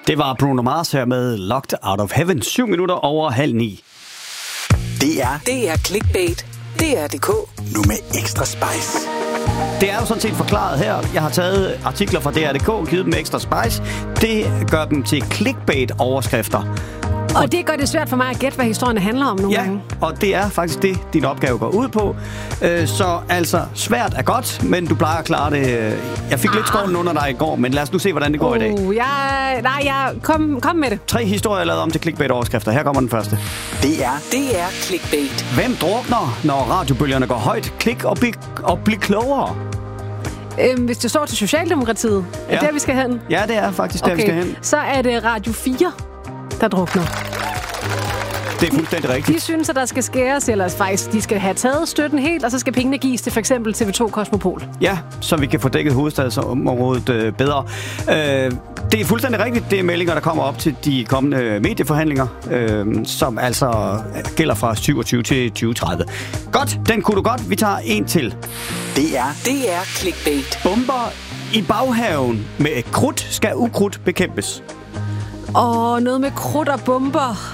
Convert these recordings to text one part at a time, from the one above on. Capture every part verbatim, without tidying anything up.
Det var Bruno Mars her med Locked Out of Heaven. Syv minutter over halv ni. Det er Det er Clickbait. Det er D K. Nu med ekstra spice. Det er jo sådan set forklaret her. Jeg har taget artikler fra D R punktum D K, givet dem ekstra spice. Det gør dem til clickbait-overskrifter. Og det gør det svært for mig at gætte, hvad historien handler om nogle ja, gange. Og det er faktisk det, din opgave går ud på. Så altså, svært er godt, men du plejer at klare det. Jeg fik ah. lidt skålen under dig i går, men lad os nu se, hvordan det går uh, i dag. Jeg, nej, jeg, kom, kom med det. Tre historier lavet om til clickbait-overskrifter. Her kommer den første. Det er Det er Clickbait. Hvem drukner, når radiobølgerne går højt? Klik og bliv, og bliv klogere. Øhm, hvis det står til Socialdemokratiet, er Ja. der, vi skal hen? Ja, det er faktisk der, Okay, vi skal hen. så er det Radio fire, der drukner. Det er fuldstændig rigtigt. De synes, at der skal skæres, eller faktisk, de skal have taget støtten helt, og så skal pengene gives til for eksempel T V to Kosmopol. Ja, så vi kan få dækket hovedstadsområdet øh, bedre. Øh, det er fuldstændig rigtigt. Det er meldinger, der kommer op til de kommende medieforhandlinger, øh, som altså gælder fra syvogtyve til tyve tredive. Godt, den kunne du godt. Vi tager en til. Det er Det er Clickbait. Bomber i baghaven med krudt skal ukrudt bekæmpes. Og noget med krudt og bomber.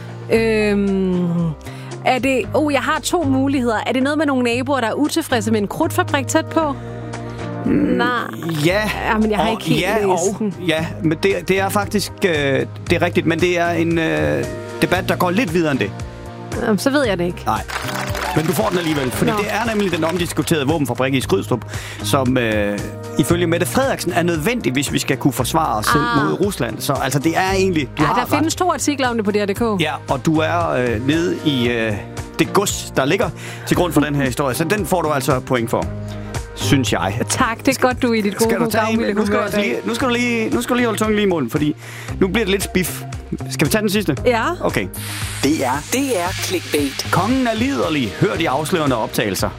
Øhm, er det... Oh, jeg har to muligheder. Er det noget med nogle naboer, der er utilfredse med en krudtfabrik tæt på? Mm, Nej. Ja, ja, men jeg har og, ikke helt ja, læst og, den. ja, men det, det er faktisk øh, det er rigtigt, men det er en øh, debat, der går lidt videre end det. Jamen, så ved jeg det ikke. Nej. Men du får den alligevel, fordi Nå. det er nemlig den omdiskuterede våbenfabrik i Skrydstrup, som øh, ifølge Mette Frederiksen er nødvendig, hvis vi skal kunne forsvare os selv Ah. mod Rusland. Så altså, det er egentlig... Du Ja, har der ret. findes to artikler om det på D R punktum D K. Ja, og du er øh, nede i øh, det gods, der ligger til grund for den her historie, så den får du altså point for, synes jeg. Tak, det er godt, du er i dit gode Skal du tage en? gavmilde Nu skal, du humør altså i dag. lige, nu, skal du lige, nu skal du lige holde tungen lige i munden, fordi nu bliver det lidt spiff. Skal vi tage den sidste? Ja. Okay. Det er Det er Clickbait. Kongen er liderlig. Hør de afslørende optagelser.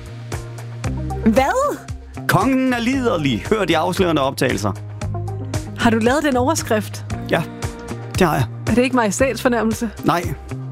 Hvad? Kongen er liderlig. Hør de afslørende optagelser. Har du lavet den overskrift? Ja, det har jeg. Er det ikke majestætsfornemmelse? Nej,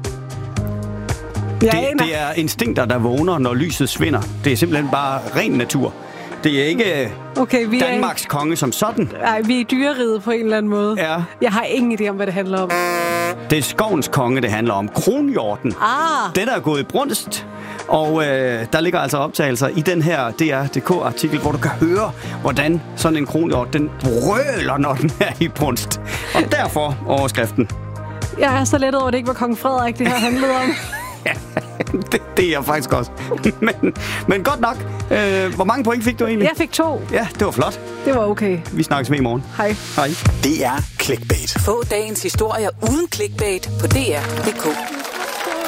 Jeg det, aner. det er instinkter, der vågner, når lyset svinder. Det er simpelthen bare ren natur. Det er ikke Okay, vi Danmarks konge som sådan. er, ej, vi er i dyreriget på en eller anden måde. Ja. Jeg har ingen idé om, hvad det handler om. Det er skovens konge, det handler om. Kronhjorten. Ah, Den er gået i brunst. Og øh, der ligger altså optagelser i den her D R punktum D K-artikel, hvor du kan høre, hvordan sådan en kronhjort, den brøler, når den er i brunst. Og derfor overskriften. jeg er så lettet over, at det ikke var kong Frederik, det her handlede om. det, det er jeg faktisk også. men, men godt nok. Øh, hvor mange point fik du egentlig? Jeg fik to. Ja, det var flot. Det var okay. Vi snakkes med i morgen. Hej. Hej. Det er Clickbait. Få dagens historier uden clickbait på D R punktum D K.